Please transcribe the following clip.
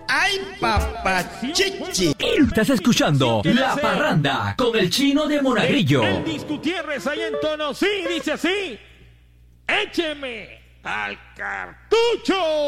¡Ay, papachichi! Estás escuchando La Parranda con el Chino de Monagrillo. El Gutiérrez ahí en tono, sí, dice así. Écheme al cartucho.